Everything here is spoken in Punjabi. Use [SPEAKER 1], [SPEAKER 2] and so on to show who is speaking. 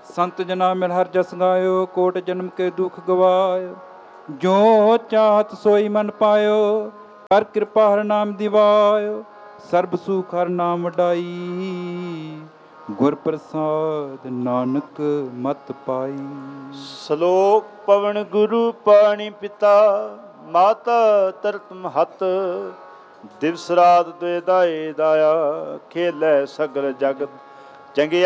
[SPEAKER 1] ਸੰਤ ਜਨਾ ਮਿਲ ਹਰ ਜਸ ਗਾਇਓ, ਕੋਟ ਜਨਮ ਕੇ ਦੁਖ ਗਵਾਇਓ। ਜੋ ਚਾਹਤ ਸੋਈ ਮਨ ਪਾਇਓ, ਕਰ ਕਿਰਪਾ ਹਰ ਨਾਮ ਦਿਵਾਇਓ। ਸਰਬ ਸੁਖ ਹਰ ਨਾਮ ਵਡਾਈ, ਗੁਰ ਪ੍ਰਸਾਦ ਨਾਨਕ ਮਤ ਪਾਈ।
[SPEAKER 2] ਸ਼ਲੋਕ ਪਵਨ ਗੁਰੂ ਪਾਣੀ ਪਿਤਾ, ਮਾਤਾ ਤਰਤ ਮਹਤ। ਦਿਵਸ ਰਾਤ ਦੁਇ ਦਾਏ ਦਾਇਆ, ਖੇਲੇ ਸਗਲ ਜਗਤ। ਚੰਗੇ